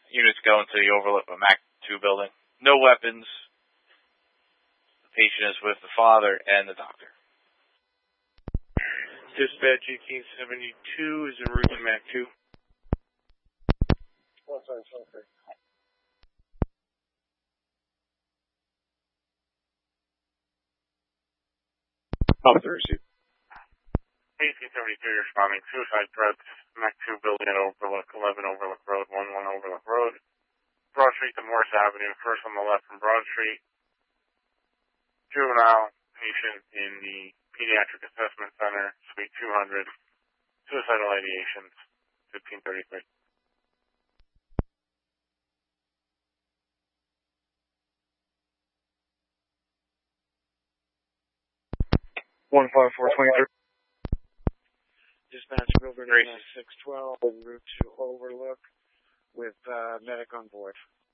units going to the Overlook MAC 2 building. No weapons. The patient is with the father and the doctor. Dispatch 1872 is en route to MAC 2. Officer received. 1872, responding suicide threats, MAC 2 building at Overlook, 11 Overlook Road, 11 Overlook Road, Broad Street to Morris Avenue, first on the left from Broad Street. Juvenile patient in the Pediatric Assessment Center, Suite 200, suicidal ideations, 1533. 15423. Dispatch Building 612 en route to Overlook with medic on board.